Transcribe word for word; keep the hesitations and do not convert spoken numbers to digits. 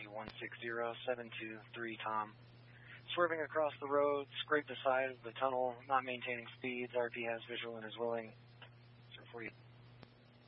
one six zero seven two three Tom. Swerving across the road, scraped the side of the tunnel, not maintaining speeds. R P has visual and is willing. Sir, for you.